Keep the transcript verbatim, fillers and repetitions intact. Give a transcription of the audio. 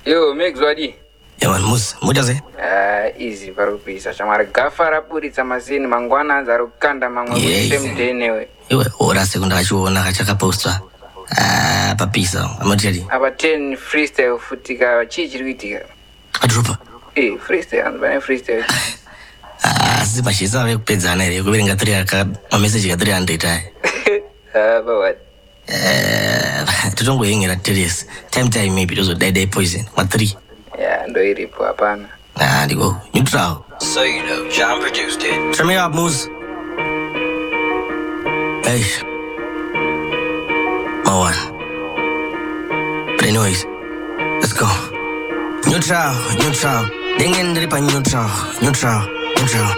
Yo, make Zwadi. Yeah, man, Mus, muda ze? Ah, easy varupisa. Chamara gafara puri tamasini mangwana zarukanda mangwa same day newe. Iwe, ora sekunda kachuona kachaka posta. Ah, papisa, amajeri. Aba ten freestyle futika chichirikitika. Adrupa. Eh, freestyle, bana freestyle. Ah, sipa shisa we kupedzana ere, kuberenga three aka message ka three hundred ai. Ah, but what? Eh, tutongo yengera serious. Time time maybe those die die poison. Ma three. Yeah, ndo iripo hapana. Ah, digo. Neutral. So you know, John produced it. Turn me up, Mus. Hey. My one. Play noise. Let's go. Neutral, neutral. Dengan daripada neutral, neutral, neutral.